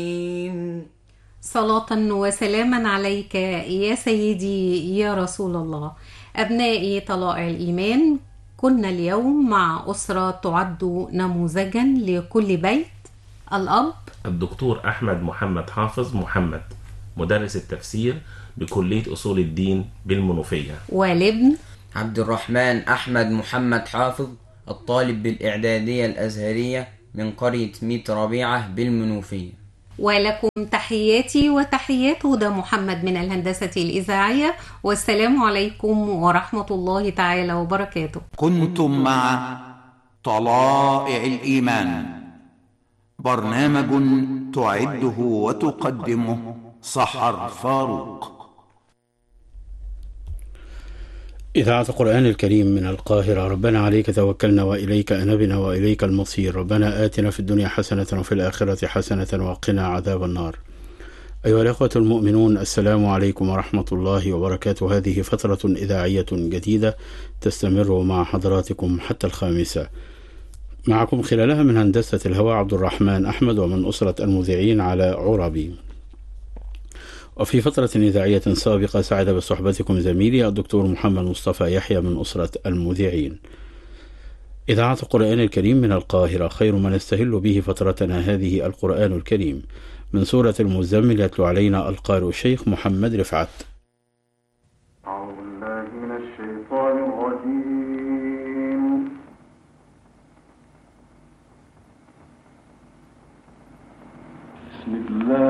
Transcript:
صلاة وسلاما عليك يا سيدي يا رسول الله. أبنائي طلائع الإيمان، كنا اليوم مع أسرة تعد نموذجا لكل بيت. الأب الدكتور أحمد محمد حافظ محمد، مدرس التفسير بكلية أصول الدين بالمنوفية. والابن عبد الرحمن أحمد محمد حافظ، الطالب بالإعدادية الأزهرية من قرية ميت ربيعة بالمنوفية. ولكم تحياتي وتحيات هدى محمد من الهندسة الإذاعية، والسلام عليكم ورحمة الله تعالى وبركاته. كنتم مع طلائع الإيمان، برنامج تعده وتقدمه سحر فاروق. إذاعة القرآن الكريم من القاهرة. ربنا عليك توكلنا وإليك أنبنا وإليك المصير. ربنا آتنا في الدنيا حسنة وفي الآخرة حسنة وقنا عذاب النار. أيها الأخوة المؤمنون، السلام عليكم ورحمة الله وبركاته. هذه فترة إذاعية جديدة تستمر مع حضراتكم حتى 5. معكم خلالها من هندسة الهواء عبد الرحمن أحمد، ومن أسرة المذيعين على عربي. وفي فترة إذاعية سابقة سعد بصحبتكم زميلي الدكتور محمد مصطفى يحيى من أسرة المذيعين. إذاعة القرآن الكريم من القاهرة، خير ما نستهل به فترتنا هذه القرآن الكريم. من سورة المزمل يتلو علينا القارئ الشيخ محمد رفعت.